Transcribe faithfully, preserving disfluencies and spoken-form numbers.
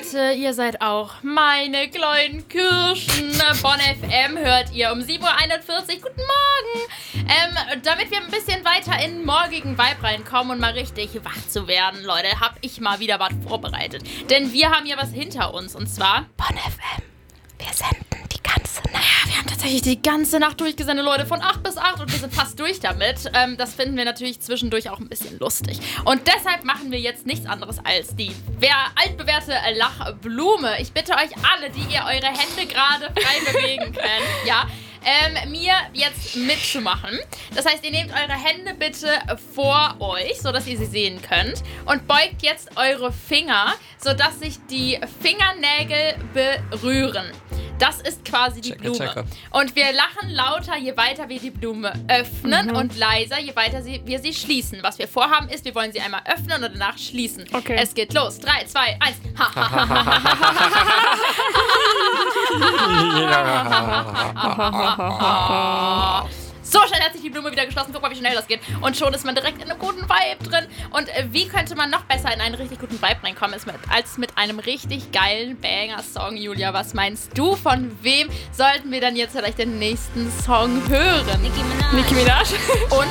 Leute, ihr seid auch meine kleinen Kirschen. Bonn F M hört ihr um sieben Uhr einundvierzig. Guten Morgen. Ähm, damit wir ein bisschen weiter in den morgigen Vibe reinkommen und mal richtig wach zu werden, Leute, hab ich mal wieder was vorbereitet. Denn wir haben hier was hinter uns und zwar Bonn F M. Wir senden die ganze Nacht. Ja, wir haben tatsächlich die ganze Nacht durchgesendet, Leute, von acht bis acht und wir sind fast durch damit. Ähm, das finden wir natürlich zwischendurch auch ein bisschen lustig. Und deshalb machen wir jetzt nichts anderes als die wer altbewährte Lachblume. Ich bitte euch alle, die ihr eure Hände gerade frei bewegen könnt, ja, ähm, mir jetzt mitzumachen. Das heißt, ihr nehmt eure Hände bitte vor euch, sodass ihr sie sehen könnt und beugt jetzt eure Finger, sodass sich die Fingernägel berühren. Das ist quasi die Checker, Blume. checker. Und wir lachen lauter, je weiter wir die Blume öffnen Mhm. und leiser, je weiter sie, wir sie schließen. Was wir vorhaben ist, wir wollen sie einmal öffnen und danach schließen. Okay. Es geht los. drei, zwei, eins. So schnell hat sich die Blume wieder geschlossen. Guck mal, wie schnell das geht. Und schon ist man direkt in einem guten Vibe drin. Und äh, wie könnte man noch besser in einen richtig guten Vibe reinkommen, ist mit, als mit einem richtig geilen Banger-Song, Julia? Was meinst du? Von wem sollten wir dann jetzt vielleicht den nächsten Song hören? Nicki Minaj. Nicki Minaj. Und